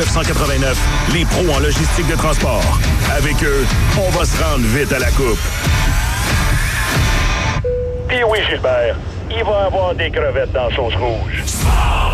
989, les pros en logistique de transport. Avec eux, on va se rendre vite à la coupe. Puis oui, Gilbert, il va y avoir des crevettes dans la sauce rouge.